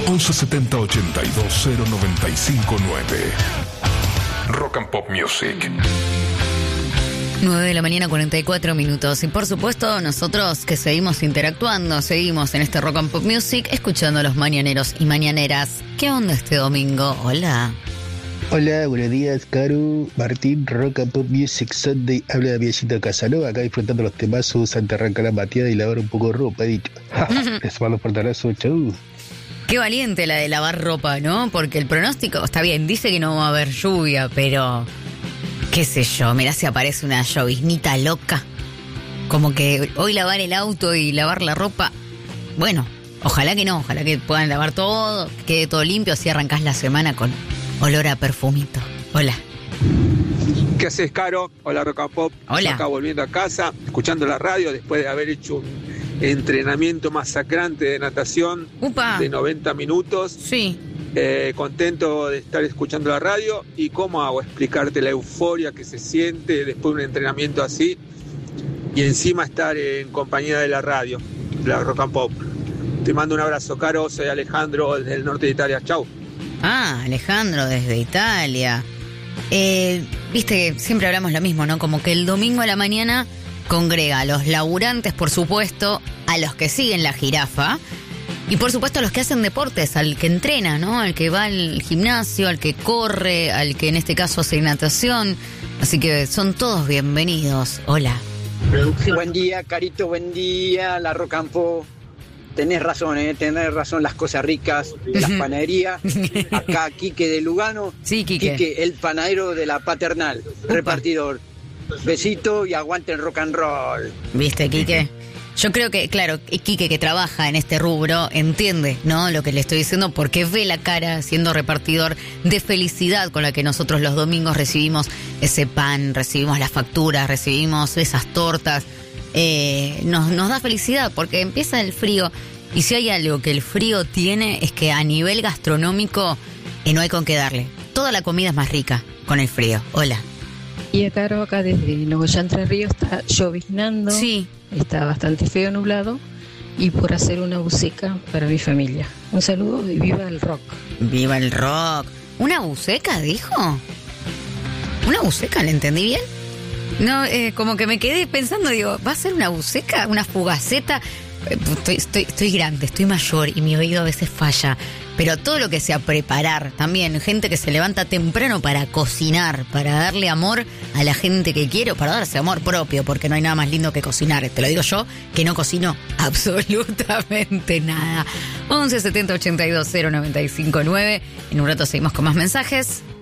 1170 82 0959. Rock and Pop Music. 9 de la mañana, 44 minutos. Y por supuesto, nosotros que seguimos interactuando, seguimos en este Rock and Pop Music, escuchando a los mañaneros y mañaneras. ¿Qué onda este domingo? Hola. Hola, buenos días, Caru, Martín, Rock and Pop Music Sunday. Habla de Villecita Casanova, acá disfrutando los temazos, antes de arrancar la bateada y lavar un poco de ropa, he dicho. Les mando un fuerte abrazo, chau. Qué valiente la de lavar ropa, ¿no? Porque el pronóstico, está bien, dice que no va a haber lluvia, pero qué sé yo, mirá si aparece una lloviznita loca. Como que hoy lavar el auto y lavar la ropa, bueno, ojalá que no, ojalá que puedan lavar todo, quede todo limpio, así arrancás la semana con olor a perfumito. Hola. ¿Qué haces, Caro? Hola, Rock and Pop. Hola. Acá volviendo a casa, escuchando la radio después de haber hecho un entrenamiento masacrante de natación. ¡Upa! De 90 minutos. Sí. Contento de estar escuchando la radio. ¿Y cómo hago explicarte la euforia que se siente después de un entrenamiento así? Y encima estar en compañía de la radio, la Rock and Pop. Te mando un abrazo, Caro. Soy Alejandro, desde el norte de Italia. Chau. Ah, Alejandro, desde Italia. Viste que siempre hablamos lo mismo, ¿no? Como que el domingo a la mañana congrega a los laburantes, por supuesto, a los que siguen la jirafa y por supuesto a los que hacen deportes, al que entrena, ¿no? Al que va al gimnasio, al que corre, al que en este caso hace natación. Así que son todos bienvenidos. Hola. Buen día, Carito, buen día, la Rock and Pop. Tenés razón, tenés razón, las cosas ricas de las panaderías. Acá, Quique de Lugano. Sí, Quique. Quique, el panadero de la Paternal, repartidor. Besito y aguante el rock and roll. ¿Viste, Quique? Yo creo que, claro, Quique, que trabaja en este rubro, entiende, ¿no? Lo que le estoy diciendo, porque ve la cara, siendo repartidor, de felicidad con la que nosotros los domingos recibimos ese pan, recibimos las facturas, recibimos esas tortas. Nos da felicidad porque empieza el frío. Y si hay algo que el frío tiene, es que a nivel gastronómico no hay con qué darle. Toda la comida es más rica con el frío. Hola. Y acá desde Nogoyá, Entre Ríos, está lloviznando. Sí. Está bastante feo, nublado. Y por hacer una buceca para mi familia. Un saludo y viva el rock. Viva el rock. ¿Una buceca, dijo? ¿Una buceca? ¿Le entendí bien? No, como que me quedé pensando, digo, ¿va a ser una buceca? ¿Una fugaceta? Estoy grande, estoy mayor y mi oído a veces falla. Pero todo lo que sea preparar, también gente que se levanta temprano para cocinar, para darle amor a la gente que quiero, para darse amor propio, porque no hay nada más lindo que cocinar. Te lo digo yo, que no cocino absolutamente nada. 11 70 82 0959. En un rato seguimos con más mensajes.